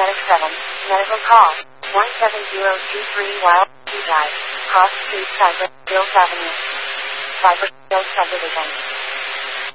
Medic 7. Medical call. 17023 Wild Drive. Cross Street, Cypress Hills Avenue. Cypress Hills Subdivision.